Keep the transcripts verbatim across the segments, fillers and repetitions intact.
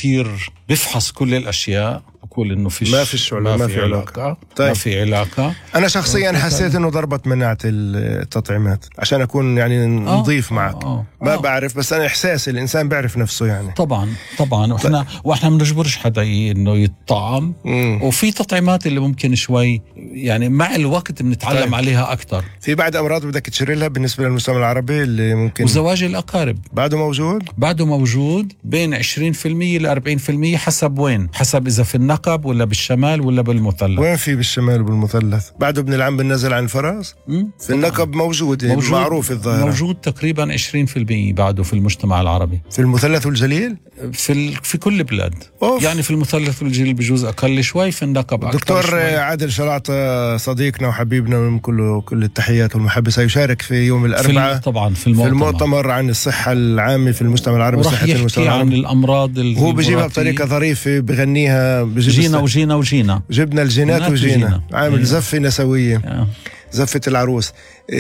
كتير بيفحص كل الأشياء، بقول إنه فيش ما فيش ما, ما في علاقة, علاقة. طيب. ما في علاقة. أنا شخصيا حسيت إنه ضربت مناعة التطعيمات، عشان أكون يعني نضيف آه. معك آه. ما آه. بعرف، بس أنا إحساسي الإنسان بيعرف نفسه يعني. طبعا طبعا وإحنا وإحنا بنجبرش حدا إنه يتطعم، وفي تطعيمات اللي ممكن شوي يعني مع الوقت بنتعلم طيب. عليها أكتر. في بعد أمراض بدك تشير لها بالنسبة للمجتمع العربي اللي ممكن؟ وزواج الأقارب بعده موجود؟ بعده موجود بين عشرين بالمية ل أربعين بالمية حسب وين، حسب إذا في النقب ولا بالشمال ولا بالمثلث. وين في بالشمال وبالمثلث؟ بعده ابن العم بالنزل عن الفرس؟ في النقب موجود, موجود معروف الظاهرة. موجود تقريبا عشرين بالمية بعده في المجتمع العربي. في المثلث والجليل؟ في ال... في كل بلاد أوف. يعني في المثلث والجليل بجوز أقل شوي، في النقب أكثر. دكتور عادل شلاطة صديقنا وحبيبنا من كل كل التحيات والمحبة سيشارك في يوم الأربعاء في طبعا في المؤتمر. في المؤتمر عن الصحة العامة في المجتمع العربي، صحة المجتمع العربي عن الأمراض. هو بيجيبها بطريقة ظريفة، بغنيها جينا وجينا وجينا جبنا الجينات وجينا، عامل زفة نسوية آه. زفة العروس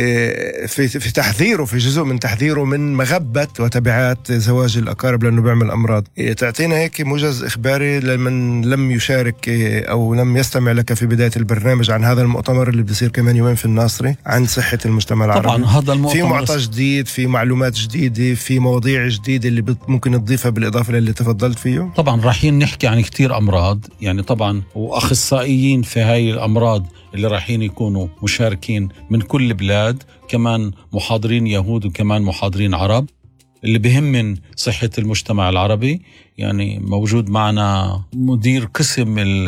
في في تحذيره، في جزء من تحذيره من مغبة وتبعات زواج الأقارب لأنه بيعمل أمراض. تعطينا هيك موجز إخباري لمن لم يشارك أو لم يستمع لك في بداية البرنامج عن هذا المؤتمر اللي بيصير كمان يومين في الناصري عن صحة المجتمع العربي. طبعا هذا المؤتمر في معطى جديد، في معلومات جديدة، في مواضيع جديدة اللي ممكن تضيفها بالإضافة للي تفضلت فيه. طبعا رايحين نحكي عن كتير أمراض يعني طبعا، وأخصائيين في هاي الأمراض اللي رايحين يكونوا مشاركين من كل بلاد، كمان محاضرين يهود وكمان محاضرين عرب. اللي بهم من صحة المجتمع العربي يعني موجود معنا مدير قسم ال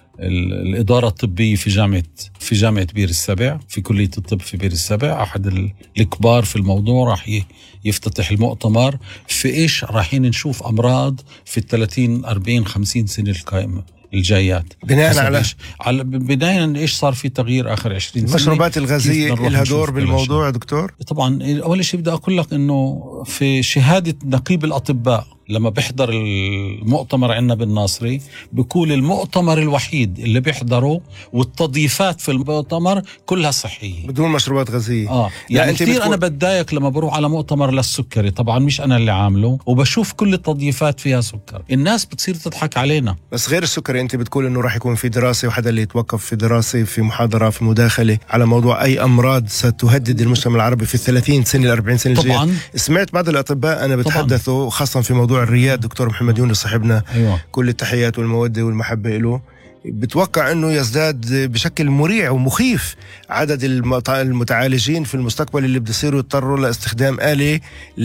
ال الإدارة الطبية في جامعة في جامعة بير السبع، في كلية الطب في بير السبع، أحد الكبار في الموضوع. راح يفتتح المؤتمر في إيش رايحين نشوف أمراض في الثلاثين أربعين خمسين سنة القائمة الجايات، بناء على إيش على بناء ايش صار في تغيير اخر عشرين سنة. المشروبات الغازية لها دور بالموضوع يا دكتور؟ طبعا اول شيء بدي اقول لك انه في شهادة نقيب الاطباء لما بيحضر المؤتمر عندنا بالناصري بيقول المؤتمر الوحيد اللي بيحضره والتضييفات في المؤتمر كلها صحية بدون مشروبات غازية. اه يعني كثير بتكون... انا بتضايق لما بروح على مؤتمر للسكري، طبعا مش انا اللي عامله، وبشوف كل التضييفات فيها سكر، الناس بتصير تضحك علينا. بس غير السكري انت بتقول انه راح يكون في دراسة، وحدا اللي يتوقف في دراسة في محاضرة في مداخلة على موضوع اي امراض ستهدد المجتمع العربي في الثلاثين سنة الأربعين سنة الجاية. طبعا سمعت بعض الاطباء انا بتحدثوا خاصة في موضوع الرياض، دكتور محمد يونس صاحبنا أيوة. كل التحيات والمودة والمحبة له، بتوقع أنه يزداد بشكل مريع ومخيف عدد المتعالجين في المستقبل اللي بيصيروا يضطروا لاستخدام آلة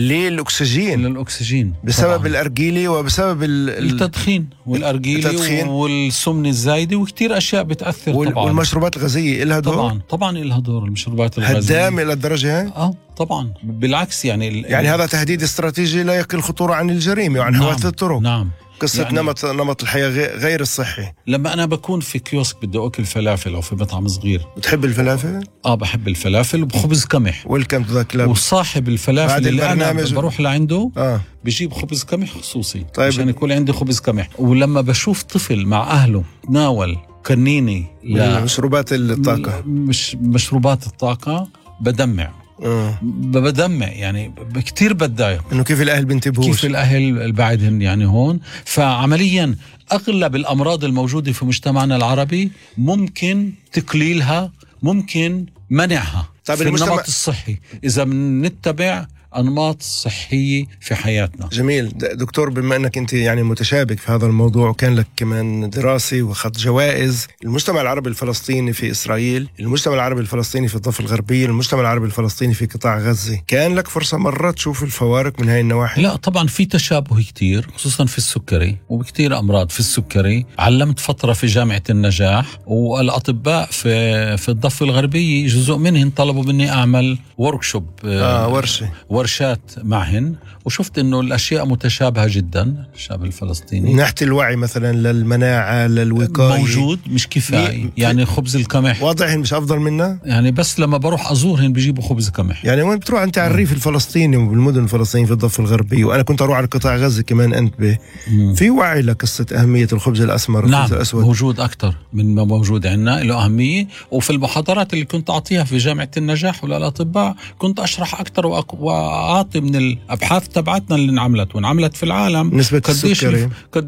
للأكسجين للأكسجين بسبب طبعاً. الأرجيلة وبسبب التدخين والأرجيلة والسمنة الزايدة وكتير أشياء بتأثر وال... طبعا. والمشروبات الغازية إلها دور طبعا طبعا إلها دور المشروبات الغازية هدامة إلى الدرجة هاي؟ آه طبعا بالعكس يعني ال... يعني هذا تهديد استراتيجي لا يقل خطورة عن الجريمة وعن نعم. حوادث الطرق. نعم قصة يعني نمط نمط الحياة غير الصحي. لما أنا بكون في كيوسك بدي أكل فلافل أو في مطعم صغير. بتحب الفلافل؟ آه بحب الفلافل وبخبز قمح. ويلكم تو ذا كلاب. وصاحب الفلافل اللي أنا بروح لعنده آه. بجيب خبز قمح خصوصي طيب. عشان يكون عندي خبز قمح. ولما بشوف طفل مع أهله ناول كنيني مشروبات الطاقة مش مشروبات الطاقة بدمع. أه. بدمع يعني كتير بتضايق انه كيف الاهل بنتبهوش، كيف الاهل البعدهم يعني هون. فعمليا اغلب الامراض الموجوده في مجتمعنا العربي ممكن تقليلها، ممكن منعها في النمط الصحي اذا بنتبع أنماط صحية في حياتنا. جميل دكتور، بما أنك أنت يعني متشابك في هذا الموضوع وكان لك كمان دراسة وأخذت جوائز، المجتمع العربي الفلسطيني في إسرائيل، المجتمع العربي الفلسطيني في الضفة الغربية، المجتمع العربي الفلسطيني في قطاع غزة، كان لك فرصة مرة تشوف الفوارق من هاي النواحي؟ لا طبعا في تشابه كتير خصوصا في السكري وبكتير أمراض في السكري. علمت فترة في جامعة النجاح، والأطباء في في الضفة الغربية جزء منهم طلبوا مني أعمل وركشوب آه ورشة ورشات معهن، وشفت انه الاشياء متشابهه جدا. الشعب الفلسطيني ناحيه الوعي مثلا للمناعه للوقايه موجود مش كفايه، يعني خبز القمح وضعهم مش افضل منا، يعني بس لما بروح ازورهم بيجيبوا خبز قمح. يعني وين بتروح انت على الريف الفلسطيني وبالمدن الفلسطينيه في الضفه الغربيه، وانا كنت اروح على قطاع غزه كمان انتبه، في وعي لقصه اهميه الخبز الاسمر نعم والخبز الاسود، موجود اكثر من ما موجود عندنا، له اهميه. وفي المحاضرات اللي كنت اعطيها في جامعه النجاح وللاطباء كنت اشرح اكثر واعطي من الابحاث تبعتنا اللي انعملت وانعملت في العالم نسبه السكري